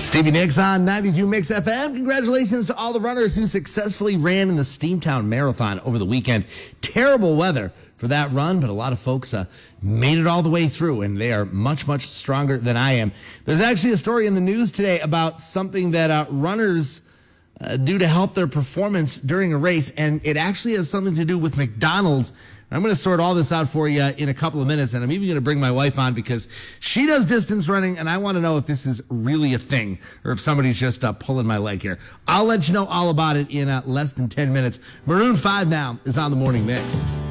Stevie Nicks on 92 Mix FM. Congratulations to all the runners who successfully ran in the Steamtown Marathon over the weekend. Terrible weather for that run, but a lot of folks made it all the way through, and they are much, much stronger than I am. There's actually a story in the news today about something that runners do to help their performance during a race, and it actually has something to do with McDonald's. I'm going to sort all this out for you in a couple of minutes, and I'm even going to bring my wife on because she does distance running, and I want to know if this is really a thing or if somebody's just pulling my leg here. I'll let you know all about it in less than 10 minutes. Maroon 5 now is on the Morning Mix.